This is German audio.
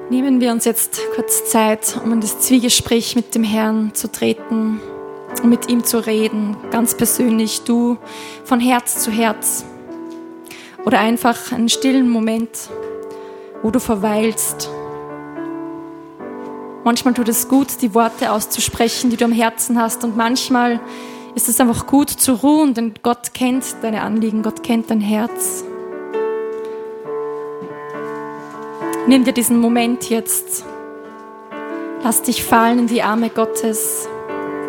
Nehmen wir uns jetzt kurz Zeit, um in das Zwiegespräch mit dem Herrn zu treten und mit ihm zu reden, ganz persönlich, du von Herz zu Herz. Oder einfach einen stillen Moment, wo du verweilst. Manchmal tut es gut, die Worte auszusprechen, die du am Herzen hast, und manchmal ist es einfach gut zu ruhen, denn Gott kennt deine Anliegen, Gott kennt dein Herz. Nimm dir diesen Moment jetzt. Lass dich fallen in die Arme Gottes.